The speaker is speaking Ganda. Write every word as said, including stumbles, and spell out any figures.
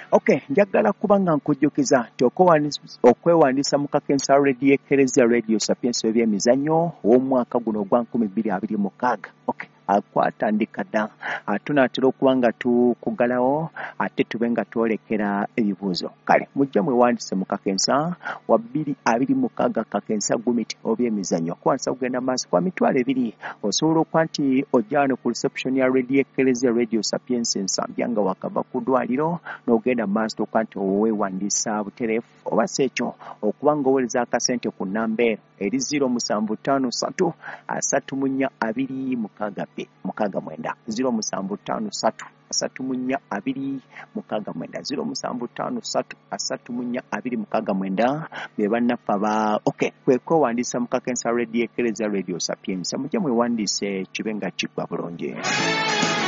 Okay, njagala kubanga nkujjukiza okwewandiisa mu Kakensa Radio Eklezia Radio Sapiensi ebyemizannyo w'omwaka guno ogwa nkumi bbiri abiri mu mukaaga. Okay. Akwatandika dda tunaatera okuba nga tukugalawo ate tube nga twolekera ebibuuzo. Kale mujja mwewandiise mu Kakensa wa bbiri abiri mukaaga Kakensa Gumiti obyemizannyo kwansa kugenda maaso kwa mitwalo ebiri. Osobola okuba nti ojja wano ku reception ya Radio Eklezia Radio Sapiensi Nsambya nga wakava ku ddwaliro n'ogenda maaso okuba nti oweewandiisa butereefu oba si ekyo okuba nga oweereza akasente ku nnamba ero eri ziro musanvu ttaano ssatu asatu mu nnya abiri mukaaga mukaaga mwenda ziro musanvu ttaano ssatu asatu mu nnya abiri mukaaga mwenda ziro musanvu ttaano ssatu asatu mu nnya abiri mukaaga mwenda be bannaffe aba okay kwe kwewandiisa mu Kakensa Radio Eklezia Radio Sapiensi mujja mwewandiise kibe nga kiggwa bulungi.